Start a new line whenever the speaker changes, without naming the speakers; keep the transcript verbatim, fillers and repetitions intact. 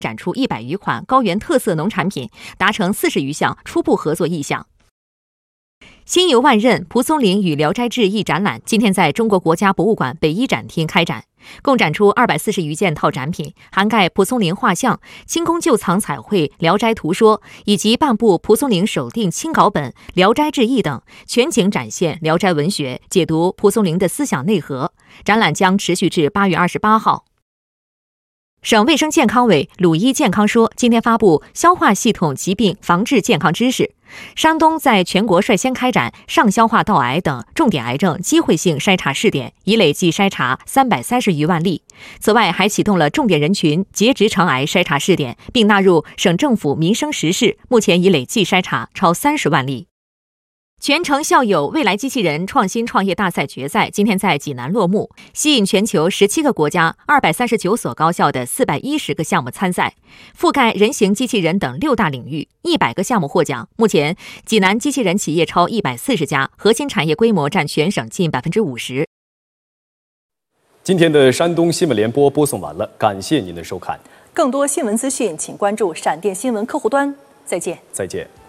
展出一百余款高原特色农产品，达成四十余项初步合作意向。心游万仞蒲松龄与聊斋志异展览今天在中国国家博物馆北一展厅开展，共展出二百四十余件套展品，涵盖蒲松龄画像、清宫旧藏彩绘、聊斋图说以及半部蒲松龄手订亲稿本《聊斋志异》等，全景展现聊斋文学，解读蒲松龄的思想内核。展览将持续至八月二十八号。省卫生健康委鲁医健康说今天发布消化系统疾病防治健康知识。山东在全国率先开展上消化道癌等重点癌症机会性筛查试点，已累计筛查三百三十余万例。此外，还启动了重点人群结直肠癌筛查试点，并纳入省政府民生实事，目前已累计筛查超三十万例。全程校友未来机器人创新创业大赛决赛今天在济南落幕，吸引全球十七个国家二百三十九所高校的四百一十个项目参赛，覆盖人形机器人等六大领域，一百个项目获奖。目前，济南机器人企业超一百四十家，核心产业规模占全省近百分之五十。
今天的山东新闻联播播送完了，感谢您的收看。
更多新闻资讯，请关注闪电新闻客户端。再见。
再见。